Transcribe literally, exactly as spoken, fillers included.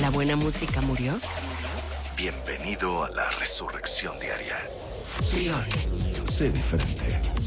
¿La buena música murió? Bienvenido a la Resurrección Diaria. Prior. Sé diferente.